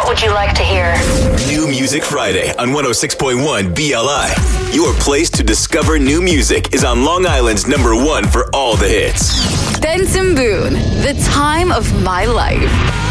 would you like to hear? New Music Friday on 106.1 BLI. Your place to discover new music is on Long Island's #1 for all the hits. Benson Boone, The Time of My Life.